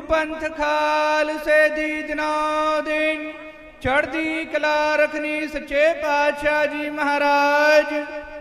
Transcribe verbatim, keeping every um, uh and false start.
ਪੰਥ ਖਾਲਸੇ ਦੀ ਦਿਨੋਂ ਦਿਨ ਚੜ੍ਹਦੀ ਕਲਾ ਰੱਖਣੀ ਸੱਚੇ ਪਾਤਸ਼ਾਹ ਜੀ ਮਹਾਰਾਜ।